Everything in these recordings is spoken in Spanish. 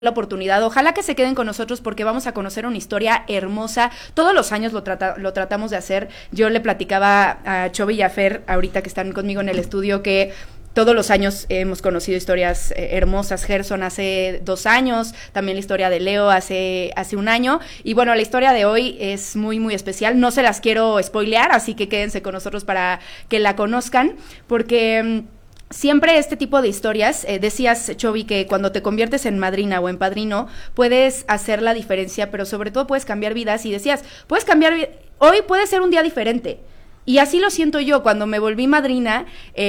la oportunidad, ojalá que se queden con nosotros porque vamos a conocer una historia hermosa. Todos los años lo tratamos de hacer. Yo le platicaba a Chobi y a Fer, ahorita que están conmigo en el estudio, que todos los años hemos conocido historias hermosas. Gerson hace 2 años, también la historia de Leo hace 1 año. Y bueno, la historia de hoy es muy, muy especial. No se las quiero spoilear, así que quédense con nosotros para que la conozcan, porque siempre este tipo de historias, decías, Chobi, que cuando te conviertes en madrina o en padrino, puedes hacer la diferencia, pero sobre todo puedes cambiar vidas. Y decías, puedes cambiar, hoy puede ser un día diferente. Y así lo siento yo, cuando me volví madrina,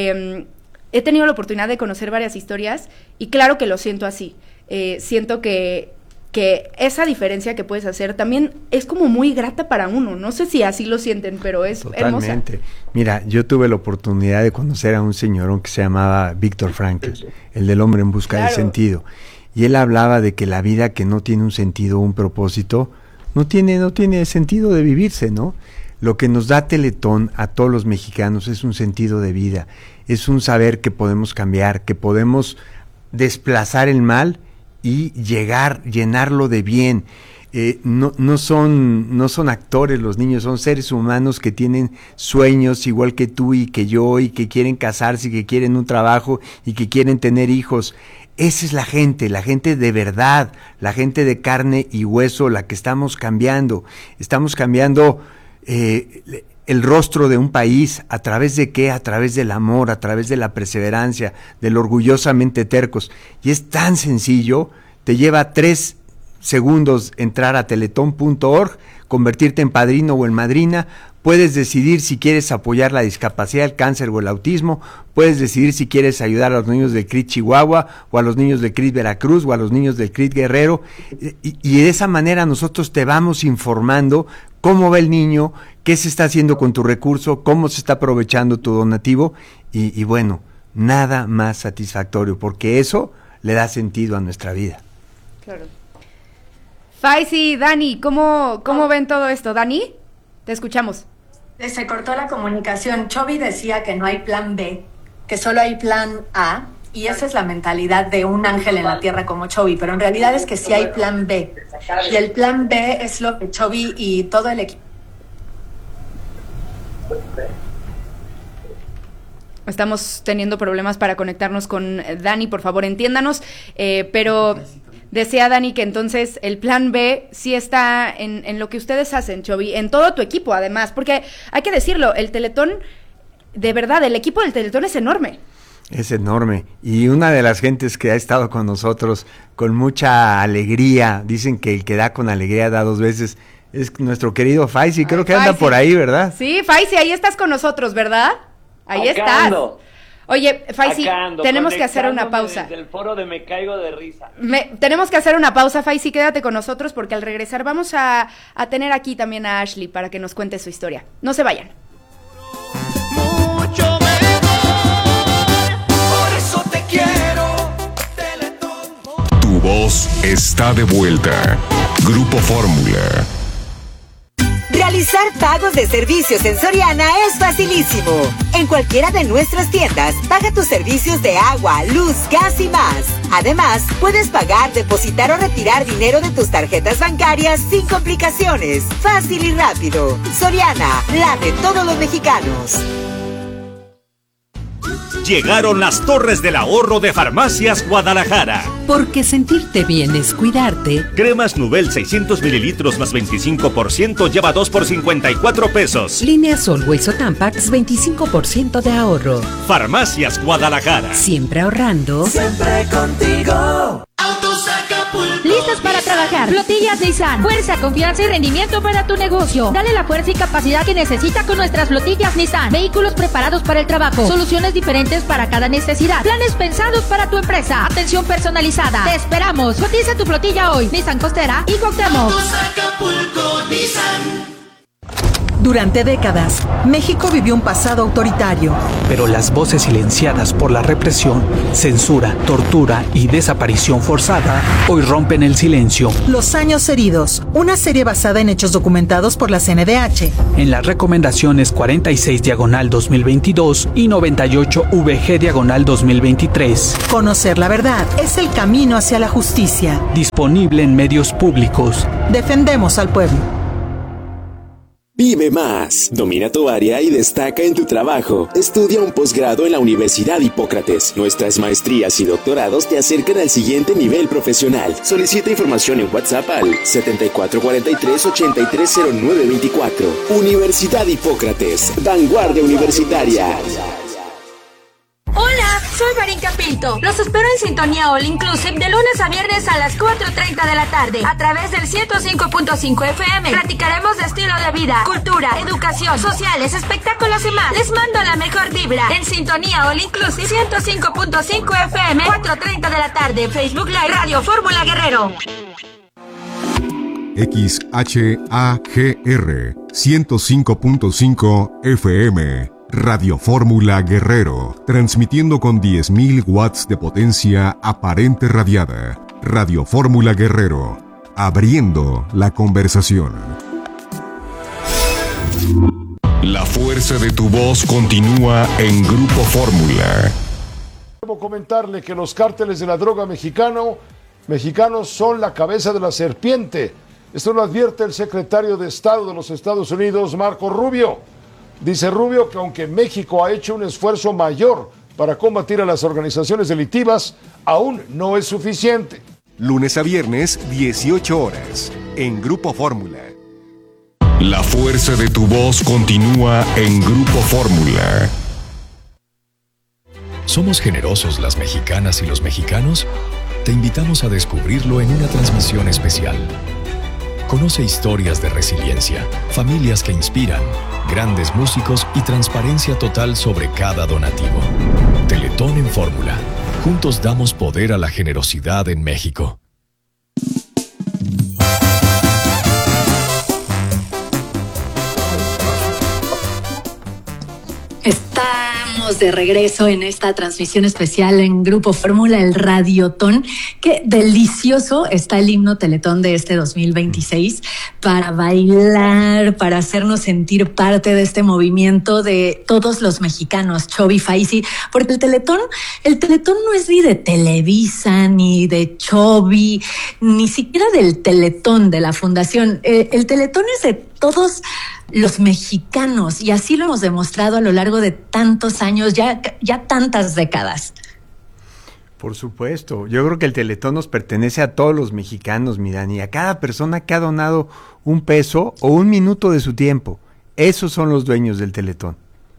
he tenido la oportunidad de conocer varias historias y claro que lo siento así. Siento que esa diferencia que puedes hacer también es como muy grata para uno. No sé si así lo sienten, pero es totalmente hermosa. Mira, yo tuve la oportunidad de conocer a un señorón que se llamaba Viktor Frankl, el del hombre en busca del sentido. Y él hablaba de que la vida que no tiene un sentido, un propósito, no tiene sentido de vivirse, ¿no? Lo que nos da Teletón a todos los mexicanos es un sentido de vida, es un saber que podemos cambiar, que podemos desplazar el mal y llenarlo de bien. No son actores los niños, son seres humanos que tienen sueños igual que tú y que yo, y que quieren casarse, y que quieren un trabajo, y que quieren tener hijos. Esa es la gente de verdad, la gente de carne y hueso, la que estamos cambiando. Estamos cambiando el rostro de un país. ¿A través de qué? A través del amor, a través de la perseverancia, del orgullosamente tercos. Y es tan sencillo, te lleva 3 segundos entrar a teletón.org, convertirte en padrino o en madrina. Puedes decidir si quieres apoyar la discapacidad, el cáncer o el autismo. Puedes decidir si quieres ayudar a los niños del CRIT Chihuahua, o a los niños del CRIT Veracruz, o a los niños del CRIT Guerrero. Y de esa manera nosotros te vamos informando cómo va el niño, qué se está haciendo con tu recurso, cómo se está aprovechando tu donativo. Y bueno, nada más satisfactorio, porque eso le da sentido a nuestra vida. Claro. Faisy, Dani, ¿cómo ven todo esto? Dani, te escuchamos. Se cortó la comunicación. Chobi decía que no hay plan B, que solo hay plan A, y esa es la mentalidad de un ángel en la tierra como Chobi, pero en realidad es que sí hay plan B, y el plan B es lo que Chobi y todo el equipo. Estamos teniendo problemas para conectarnos con Dani, por favor entiéndanos, pero decía Dani que entonces el plan B sí está en lo que ustedes hacen, Chobi, en todo tu equipo además, porque hay que decirlo, el Teletón, de verdad, el equipo del Teletón es enorme. Es enorme, y una de las gentes que ha estado con nosotros con mucha alegría, dicen que el que da con alegría da 2 veces, es nuestro querido Faisy. Creo que anda por ahí, ¿verdad? Sí, Faisy, ahí estás con nosotros, ¿verdad? Ahí estás. Oye, Faisy, tenemos que hacer una pausa. Desde el foro de Me Caigo de Risa. Tenemos que hacer una pausa, Faisy, quédate con nosotros porque al regresar vamos a tener aquí también a Ashley para que nos cuente su historia. No se vayan. Mucho mejor, por eso te quiero, Teletón. Tu voz está de vuelta. Grupo Fórmula. Realizar pagos de servicios en Soriana es facilísimo. En cualquiera de nuestras tiendas, paga tus servicios de agua, luz, gas y más. Además, puedes pagar, depositar o retirar dinero de tus tarjetas bancarias sin complicaciones. Fácil y rápido. Soriana, la de todos los mexicanos. Llegaron las Torres del Ahorro de Farmacias Guadalajara. Porque sentirte bien es cuidarte. Cremas Nubel 600 mililitros más 25%, lleva 2 por 54 pesos. Línea Solways o Tampax, 25% de ahorro. Farmacias Guadalajara. Siempre ahorrando. Siempre contigo. Autos Acapulco. ¿Listos para trabajar? Flotillas Nissan. Fuerza, confianza y rendimiento para tu negocio. Dale la fuerza y capacidad que necesita con nuestras flotillas Nissan. Vehículos preparados para el trabajo. Soluciones diferentes para cada necesidad. Planes pensados para tu empresa. Atención personalizada. Te esperamos. Cotiza tu flotilla hoy. Nissan Costera y Cuauhtémoc. Autos Acapulco Nissan. Durante décadas, México vivió un pasado autoritario. Pero las voces silenciadas por la represión, censura, tortura y desaparición forzada hoy rompen el silencio. Los años heridos, una serie basada en hechos documentados por la CNDH. En las recomendaciones 46/2022 y 98/VG/2023. Conocer la verdad es el camino hacia la justicia. Disponible en medios públicos. Defendemos al pueblo. Vive más, domina tu área y destaca en tu trabajo. Estudia un posgrado en la Universidad Hipócrates. Nuestras maestrías y doctorados te acercan al siguiente nivel profesional. Solicita información en WhatsApp al 7443-830924. Universidad Hipócrates, vanguardia universitaria. Hola, soy Marinka Pinto. Los espero en Sintonía All Inclusive de lunes a viernes a las 4:30 de la tarde a través del 105.5 FM. Platicaremos de estilo de vida, cultura, educación, sociales, espectáculos y más. Les mando la mejor vibra en Sintonía All Inclusive 105.5 FM, 4:30 de la tarde. Facebook Live, Radio Fórmula Guerrero. XHAGR 105.5 FM. Radio Fórmula Guerrero, transmitiendo con 10.000 watts de potencia aparente radiada. Radio Fórmula Guerrero, abriendo la conversación. La fuerza de tu voz continúa en Grupo Fórmula. Debo comentarle que los cárteles de la droga mexicanos son la cabeza de la serpiente. Esto lo advierte el secretario de Estado de los Estados Unidos, Marco Rubio. Dice Rubio que aunque México ha hecho un esfuerzo mayor para combatir a las organizaciones delictivas, aún no es suficiente. Lunes a viernes, 18 horas, en Grupo Fórmula. La fuerza de tu voz continúa en Grupo Fórmula. ¿Somos generosos las mexicanas y los mexicanos? Te invitamos a descubrirlo en una transmisión especial. Conoce historias de resiliencia, familias que inspiran, grandes músicos y transparencia total sobre cada donativo. Teletón en Fórmula. Juntos damos poder a la generosidad en México. Estamos de regreso en esta transmisión especial en Grupo Fórmula, el Radiotón. Qué delicioso está el himno Teletón de este 2026 para bailar, para hacernos sentir parte de este movimiento de todos los mexicanos, Chovy, Faisy, porque el Teletón no es ni de Televisa, ni de Chovy, ni siquiera del Teletón de la Fundación. El Teletón es de todos los mexicanos, y así lo hemos demostrado a lo largo de tantos años, ya tantas décadas. Por supuesto, yo creo que el Teletón nos pertenece a todos los mexicanos, mi Dani, a cada persona que ha donado un peso o un minuto de su tiempo. Esos son los dueños del Teletón.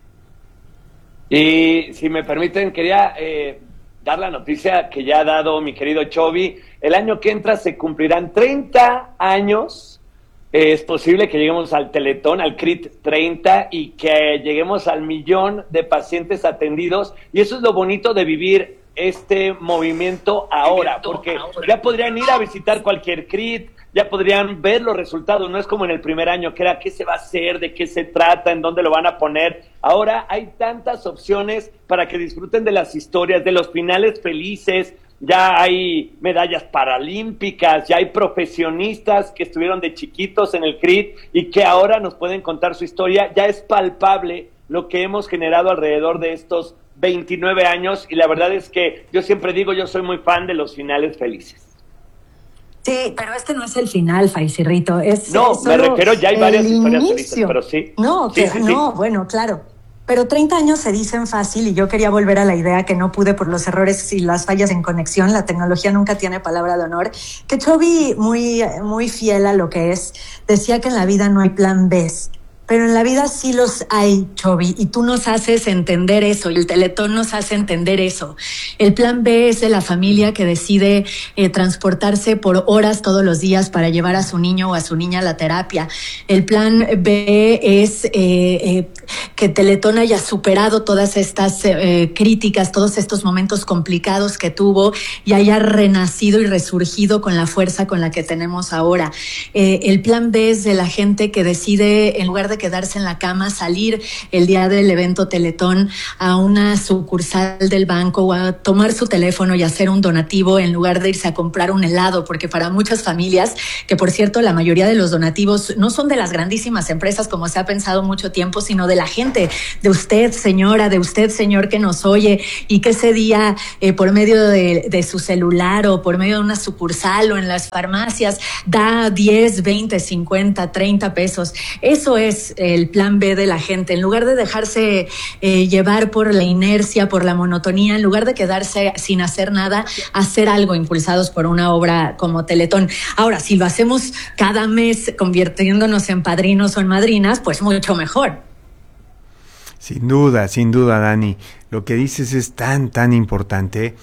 Y si me permiten, quería dar la noticia que ya ha dado mi querido Chovy. El año que entra se cumplirán 30 años. Es posible que lleguemos al Teletón, al CRIT 30, y que lleguemos al 1,000,000 de pacientes atendidos. Y eso es lo bonito de vivir este movimiento ahora, porque ya podrían ir a visitar cualquier CRIT, ya podrían ver los resultados. No es como en el primer año, que era qué se va a hacer, de qué se trata, en dónde lo van a poner. Ahora hay tantas opciones para que disfruten de las historias, de los finales felices. Ya hay medallas paralímpicas, ya hay profesionistas que estuvieron de chiquitos en el CRIT y que ahora nos pueden contar su historia. Ya es palpable lo que hemos generado alrededor de estos 29 años, y la verdad es que yo siempre digo, yo soy muy fan de los finales felices. Sí, pero este no es el final, Faisirrito. No, me refiero, ya hay varias historias felices, pero sí. No, sí. Bueno, claro. Pero 30 años se dicen fácil, y yo quería volver a la idea que no pude por los errores y las fallas en conexión. La tecnología nunca tiene palabra de honor. Que Chovy, muy fiel a lo que es, decía que en la vida no hay plan B. Pero en la vida sí los hay, Chovy, y tú nos haces entender eso, y el Teletón nos hace entender eso. El plan B es de la familia que decide transportarse por horas todos los días para llevar a su niño o a su niña a la terapia. El plan B es que Teletón haya superado todas estas críticas, todos estos momentos complicados que tuvo, y haya renacido y resurgido con la fuerza con la que tenemos ahora. El plan B es de la gente que decide, en lugar de de quedarse en la cama, salir el día del evento Teletón a una sucursal del banco o a tomar su teléfono y hacer un donativo en lugar de irse a comprar un helado, porque para muchas familias, que por cierto la mayoría de los donativos no son de las grandísimas empresas como se ha pensado mucho tiempo, sino de la gente, de usted señora, de usted señor que nos oye y que ese día por medio de su celular o por medio de una sucursal o en las farmacias da 10, 20, 50, 30 pesos. Eso es el plan B de la gente. En lugar de dejarse llevar por la inercia, por la monotonía, en lugar de quedarse sin hacer nada, hacer algo impulsados por una obra como Teletón. Ahora, si lo hacemos cada mes convirtiéndonos en padrinos o en madrinas, pues mucho mejor. Sin duda, Dani. Lo que dices es tan importante.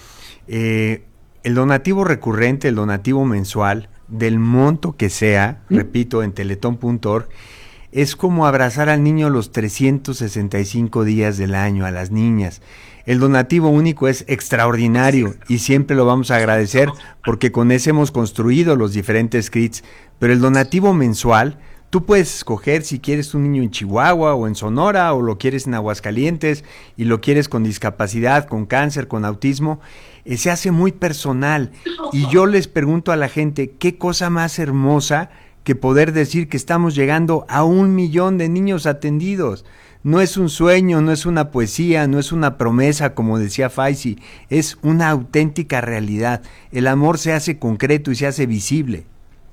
El donativo recurrente, el donativo mensual, del monto que sea, repito, en teletón.org, es como abrazar al niño los 365 días del año, a las niñas. El donativo único es extraordinario y siempre lo vamos a agradecer porque con ese hemos construido los diferentes kits, pero el donativo mensual, tú puedes escoger si quieres un niño en Chihuahua o en Sonora o lo quieres en Aguascalientes y lo quieres con discapacidad, con cáncer, con autismo. Se hace muy personal y yo les pregunto a la gente, ¿qué cosa más hermosa que poder decir que estamos llegando a 1 millón de niños atendidos? No es un sueño, no es una poesía, no es una promesa, como decía Faisy, es una auténtica realidad. El amor se hace concreto y se hace visible.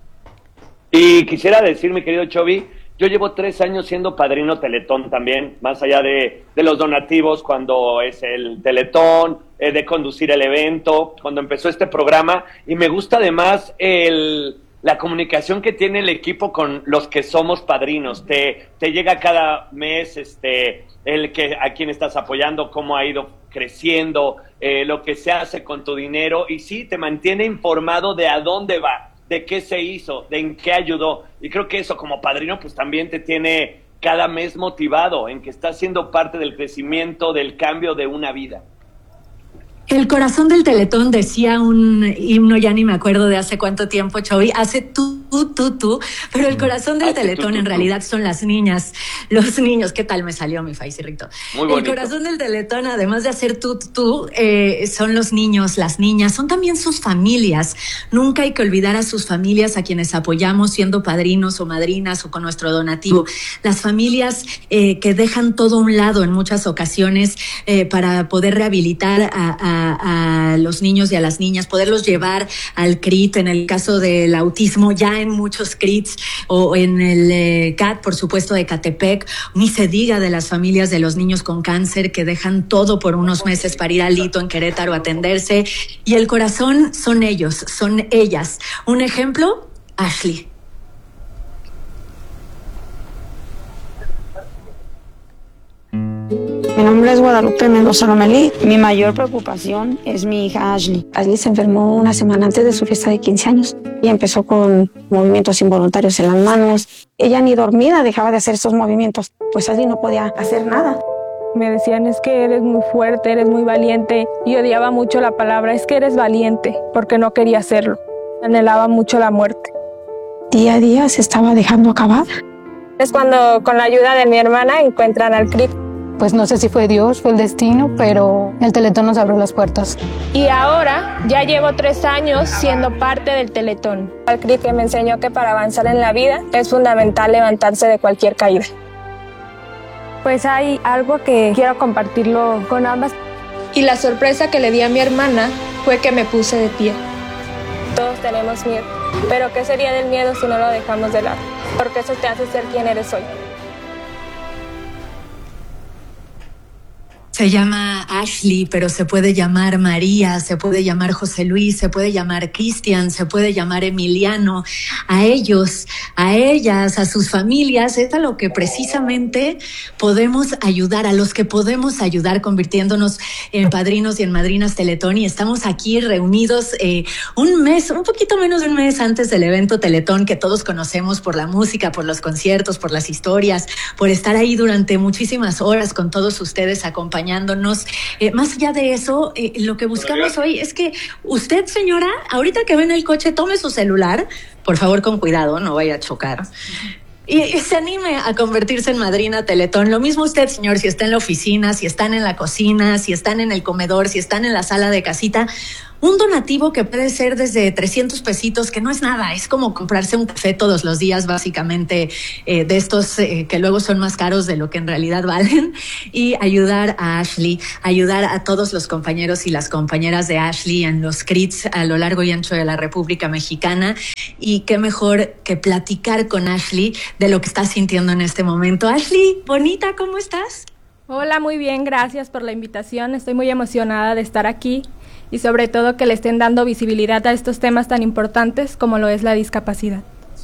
Y quisiera decir, mi querido Chovy, yo llevo 3 años siendo padrino Teletón también, más allá de los donativos, cuando es el Teletón, de conducir el evento, cuando empezó este programa, y me gusta además la comunicación que tiene el equipo con los que somos padrinos. Te llega cada mes a quién estás apoyando, cómo ha ido creciendo, lo que se hace con tu dinero, y sí, te mantiene informado de a dónde va, de qué se hizo, de en qué ayudó. Y creo que eso como padrino pues también te tiene cada mes motivado en que estás siendo parte del crecimiento, del cambio de una vida. El corazón del Teletón decía un himno, ya ni me acuerdo de hace cuánto tiempo, Chovy, hace tú, pero el corazón del Teletón en realidad son las niñas, los niños. ¿Qué tal me salió mi Faisirrito? Muy bonito. El corazón del Teletón, además de hacer tú, son los niños, las niñas, son también sus familias. Nunca hay que olvidar a sus familias, a quienes apoyamos siendo padrinos o madrinas o con nuestro donativo. Las familias que dejan todo a un lado en muchas ocasiones para poder rehabilitar a los niños y a las niñas, poderlos llevar al CRIT, en el caso del autismo, ya en muchos CRITs, o en el CAT, por supuesto, de Catepec. Ni se diga de las familias de los niños con cáncer que dejan todo por unos meses para ir al Lito en Querétaro a atenderse. Y el corazón son ellos, son ellas. Un ejemplo, Ashley. Mi nombre es Guadalupe Mendoza Lomelí. Mi mayor preocupación es mi hija Ashley. Ashley se enfermó una semana antes de su fiesta de 15 años y empezó con movimientos involuntarios en las manos. Ella ni dormida dejaba de hacer esos movimientos, pues Ashley no podía hacer nada. Me decían, es que eres muy fuerte, eres muy valiente. Y odiaba mucho la palabra, es que eres valiente, porque no quería hacerlo. Anhelaba mucho la muerte. Día a día se estaba dejando acabar. Es cuando, con la ayuda de mi hermana, encuentran al CRIT. Pues no sé si fue Dios, fue el destino, pero el Teletón nos abrió las puertas. Y ahora ya llevo 3 años siendo parte del Teletón. El CRIT que me enseñó que para avanzar en la vida es fundamental levantarse de cualquier caída. Pues hay algo que quiero compartirlo con ambas. Y la sorpresa que le di a mi hermana fue que me puse de pie. Todos tenemos miedo, pero ¿qué sería del miedo si no lo dejamos de lado? Porque eso te hace ser quien eres hoy. Se llama Ashley, pero se puede llamar María, se puede llamar José Luis, se puede llamar Cristian, se puede llamar Emiliano. A ellos, a ellas, a sus familias, es a lo que precisamente podemos ayudar, a los que podemos ayudar convirtiéndonos en padrinos y en madrinas Teletón. Y estamos aquí reunidos un mes, un poquito menos de un mes antes del evento Teletón, que todos conocemos por la música, por los conciertos, por las historias, por estar ahí durante muchísimas horas con todos ustedes acompañándonos. Más allá de eso, lo que buscamos hoy es que usted, señora, ahorita que ve en el coche, tome su celular, por favor con cuidado, no vaya a chocar. Y se anime a convertirse en madrina Teletón. Lo mismo usted, señor, si está en la oficina, si están en la cocina, si están en el comedor, si están en la sala de casita. Un donativo que puede ser desde 300 pesitos, que no es nada, es como comprarse un café todos los días, básicamente, de estos que luego son más caros de lo que en realidad valen, y ayudar a Ashley, ayudar a todos los compañeros y las compañeras de Ashley en los CRITs a lo largo y ancho de la República Mexicana. Y qué mejor que platicar con Ashley de lo que está sintiendo en este momento. Ashley, bonita, ¿cómo estás? Hola, muy bien, gracias por la invitación. Estoy muy emocionada de estar aquí y sobre todo que le estén dando visibilidad a estos temas tan importantes como lo es la discapacidad.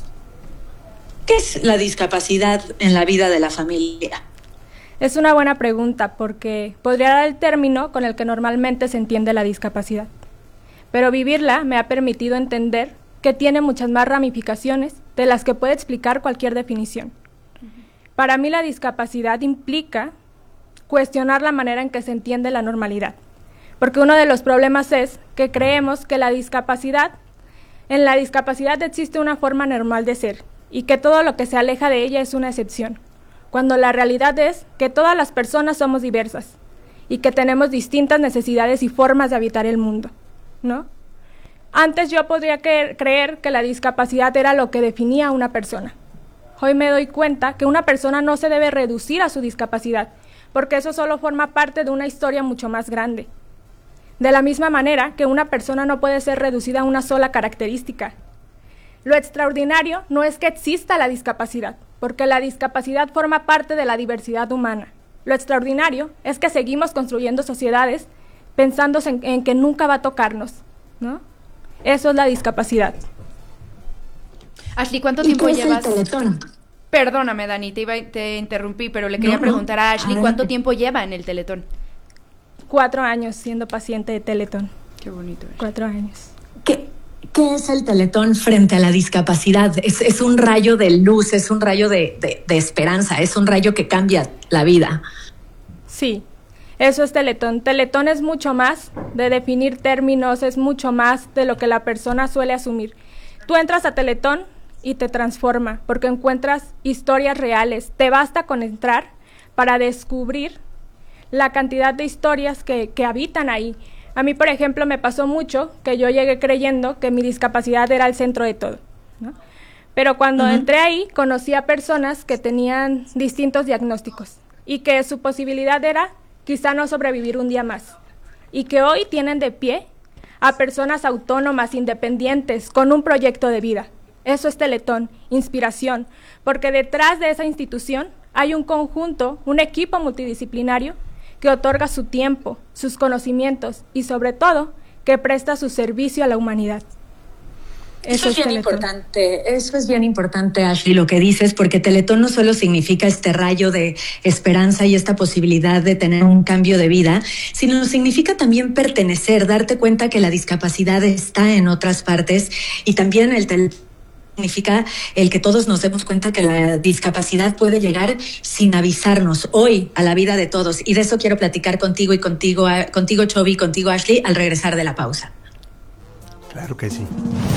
¿Qué es la discapacidad en la vida de la familia? Es una buena pregunta porque podría dar el término con el que normalmente se entiende la discapacidad, pero vivirla me ha permitido entender que tiene muchas más ramificaciones de las que puede explicar cualquier definición. Para mí la discapacidad implica cuestionar la manera en que se entiende la normalidad, porque uno de los problemas es que creemos que en la discapacidad existe una forma normal de ser y que todo lo que se aleja de ella es una excepción, cuando la realidad es que todas las personas somos diversas y que tenemos distintas necesidades y formas de habitar el mundo, ¿no? Antes yo podría creer que la discapacidad era lo que definía a una persona. Hoy me doy cuenta que una persona no se debe reducir a su discapacidad, porque eso solo forma parte de una historia mucho más grande. De la misma manera que una persona no puede ser reducida a una sola característica. Lo extraordinario no es que exista la discapacidad, porque la discapacidad forma parte de la diversidad humana. Lo extraordinario es que seguimos construyendo sociedades pensando en que nunca va a tocarnos, ¿no? Eso es la discapacidad. Ashley, ¿cuánto tiempo llevas? ¿Y qué es el Teletón? Perdóname, Dani, te interrumpí, pero le quería preguntar a Ashley, ¿cuánto tiempo lleva en el Teletón? 4 años siendo paciente de Teletón. Qué bonito. 4 años. ¿Qué es el Teletón frente a la discapacidad? Es un rayo de luz, es un rayo de esperanza, es un rayo que cambia la vida. Sí, eso es Teletón. Teletón es mucho más de definir términos, es mucho más de lo que la persona suele asumir. Tú entras a Teletón y te transforma, porque encuentras historias reales. Te basta con entrar para descubrir la cantidad de historias que habitan ahí. A mí, por ejemplo, me pasó mucho que yo llegué creyendo que mi discapacidad era el centro de todo, ¿no? Pero cuando entré ahí, conocí a personas que tenían distintos diagnósticos y que su posibilidad era quizá no sobrevivir un día más, y que hoy tienen de pie a personas autónomas, independientes, con un proyecto de vida. Eso es Teletón, inspiración, porque detrás de esa institución hay un conjunto, un equipo multidisciplinario que otorga su tiempo, sus conocimientos y sobre todo que presta su servicio a la humanidad. Eso es bien importante, Ashley, lo que dices, porque Teletón no solo significa este rayo de esperanza y esta posibilidad de tener un cambio de vida, sino significa también pertenecer, darte cuenta que la discapacidad está en otras partes, y también el Teletón significa el que todos nos demos cuenta que la discapacidad puede llegar sin avisarnos hoy a la vida de todos, y de eso quiero platicar contigo, Chovy, contigo, Ashley, al regresar de la pausa. Claro que sí.